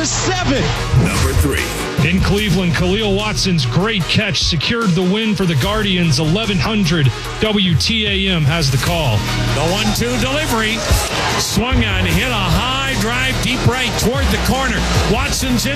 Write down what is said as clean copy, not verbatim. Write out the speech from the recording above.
7. Number 3. In Cleveland, Khalil Watson's great catch secured the win for the Guardians. 1100 WTAM has the call. The 1-2 delivery. Swung on, hit a high drive deep right toward the corner. Watson's in